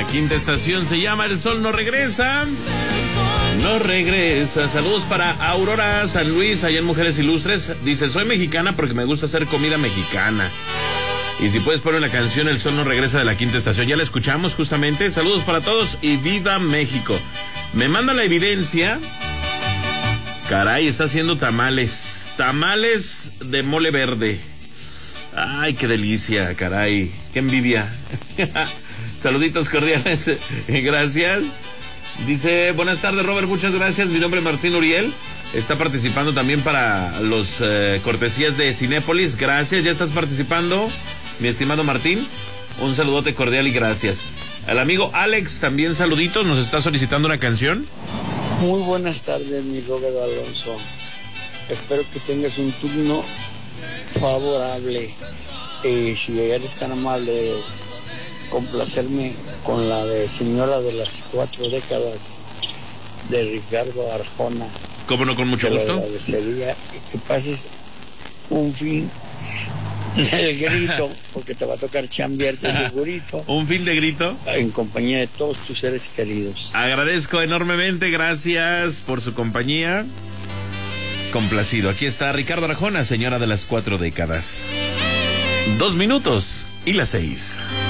quinta estación se llama El Sol No Regresa. No regresa. Saludos para Aurora San Luis, allá en Mujeres Ilustres. Dice, soy mexicana porque me gusta hacer comida mexicana. Y si puedes poner la canción El Sol No Regresa de la quinta estación, ya la escuchamos justamente. Saludos para todos y viva México. Me manda la evidencia. Caray, está haciendo tamales. Tamales de mole verde. Ay, qué delicia, caray. Qué envidia. Saluditos cordiales. Gracias. Dice, buenas tardes, Robert, muchas gracias. Mi nombre es Martín Uriel. Está participando también para los cortesías de Cinépolis. Gracias, ya estás participando, mi estimado Martín. Un saludote cordial y gracias. Al amigo Alex, también saluditos, nos está solicitando una canción. Muy buenas tardes, mi Robert Alonso. Espero que tengas un turno favorable. Si eres tan amable de complacerme con la de Señora de las 4 décadas de Ricardo Arjona. ¿Cómo no? Con mucho gusto. Te lo agradecería que pases un fin del grito, porque te va a tocar chambearte segurito. Un fin de grito. En compañía de todos tus seres queridos. Agradezco enormemente, gracias por su compañía. Complacido. Aquí está Ricardo Arjona, Señora de las 4 décadas. 2 minutos y las 6.